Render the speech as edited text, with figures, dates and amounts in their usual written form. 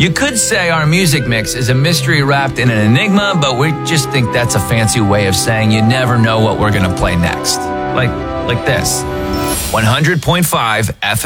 You could say our music mix is a mystery wrapped in an enigma, but we just think that's a fancy way of saying you never know what we're going to play next. Like this. 100.5 FM.